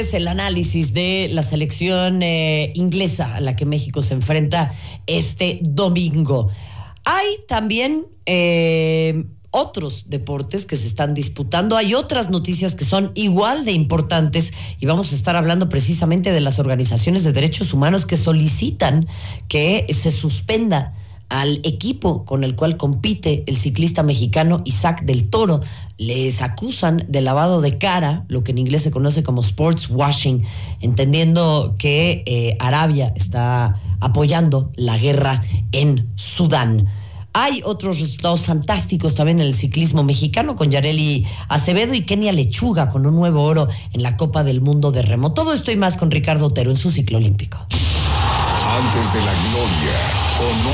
Es el análisis de la selección inglesa a la que México se enfrenta este domingo. Hay también otros deportes que se están disputando. Hay otras noticias que son igual de importantes y vamos a estar hablando precisamente de las organizaciones de derechos humanos que solicitan que se suspenda al equipo con el cual compite el ciclista mexicano Isaac del Toro. Les acusan de lavado de cara, lo que en inglés se conoce como sports washing, entendiendo que Arabia está apoyando la guerra en Sudán. Hay otros resultados fantásticos también en el ciclismo mexicano, con Yareli Acevedo y Kenia Lechuga con un nuevo oro en la Copa del Mundo de Remo. Todo esto y más con Ricardo Otero en su ciclo olímpico. Antes de la gloria,